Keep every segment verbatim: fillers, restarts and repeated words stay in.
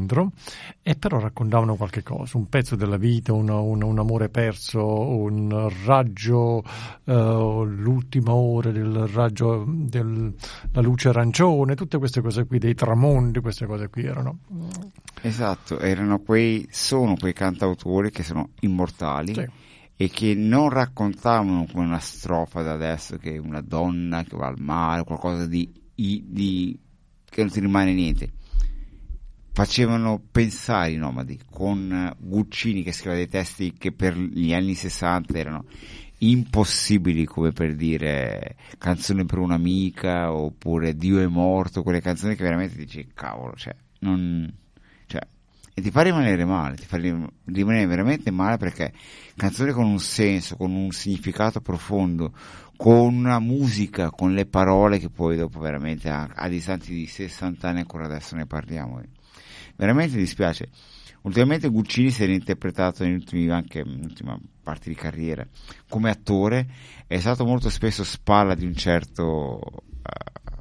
dentro, e però raccontavano qualche cosa, un pezzo della vita, un, un, un amore perso, un raggio, uh, l'ultima ora del raggio della luce arancione, tutte queste cose qui, dei tramonti, queste cose qui erano. Esatto, erano quei, sono quei cantautori che sono immortali. Sì. E che non raccontavano come una strofa da adesso, che è una donna che va al mare, qualcosa di, di che non ti rimane niente. Facevano pensare i nomadi, con Guccini che scriveva dei testi che per gli anni sessanta erano impossibili, come per dire Canzone per un'amica oppure Dio è morto, quelle canzoni che veramente dici cavolo, cioè non, cioè, e ti fa rimanere male, ti fa rimanere veramente male, perché canzoni con un senso, con un significato profondo, con una musica, con le parole che poi dopo veramente a, a distanza di sessanta anni ancora adesso ne parliamo. Veramente mi dispiace. Ultimamente Guccini si era interpretato negli ultimi, anche nell'ultima parte di carriera come attore, è stato molto spesso spalla di un certo uh,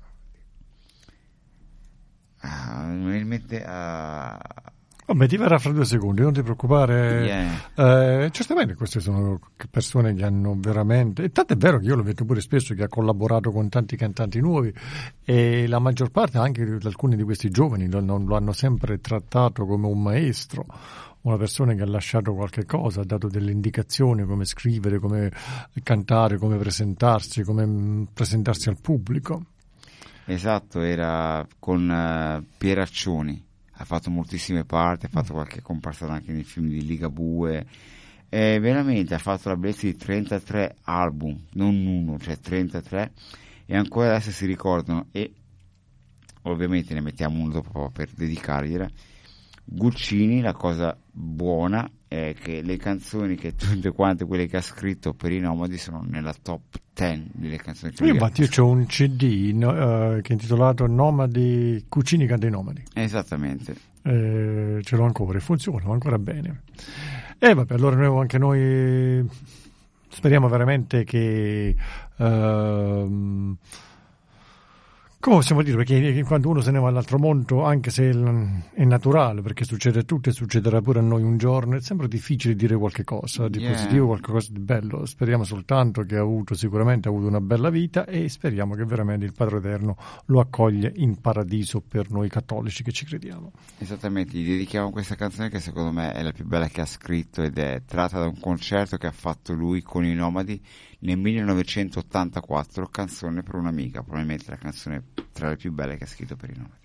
uh, non mi mette uh, Vabbè, ti verrà fra due secondi, non ti preoccupare. Yeah. Eh, certamente queste sono persone che hanno veramente, e tanto è vero che io lo vedo pure spesso, che ha collaborato con tanti cantanti nuovi, e la maggior parte, anche alcuni di questi giovani, lo, lo hanno sempre trattato come un maestro, una persona che ha lasciato qualche cosa, ha dato delle indicazioni come scrivere, come cantare, come presentarsi, come presentarsi al pubblico. Esatto, era con uh, Pieraccioni. Ha fatto moltissime parti, ha fatto qualche comparsa anche nei film di Ligabue, e veramente ha fatto la bellezza di trentatré album, non uno, cioè trentatré, e ancora adesso si ricordano, e ovviamente ne mettiamo uno dopo per dedicargliela. Guccini, la cosa buona è che le canzoni, che tutte quante quelle che ha scritto per i nomadi, sono nella top dieci delle canzoni che io infatti io ho un C D no, uh, che è intitolato Nomadi, Guccini canta i nomadi. Esattamente. Eh, ce l'ho ancora e funziona ancora bene. E vabbè, allora noi, anche noi speriamo veramente che uh, come possiamo dire, perché quando uno se ne va all'altro mondo, anche se è naturale, perché succede a tutti e succederà pure a noi un giorno, è sempre difficile dire qualche cosa di yeah. positivo, qualcosa di bello. Speriamo soltanto che ha avuto, sicuramente ha avuto una bella vita, e speriamo che veramente il Padre Eterno lo accoglie in paradiso per noi cattolici che ci crediamo. Esattamente, gli dedichiamo questa canzone che secondo me è la più bella che ha scritto, ed è tratta da un concerto che ha fatto lui con i Nomadi nel millenovecentottantaquattro, Canzone per un'amica, probabilmente la canzone tra le più belle che ha scritto per i Nomadi.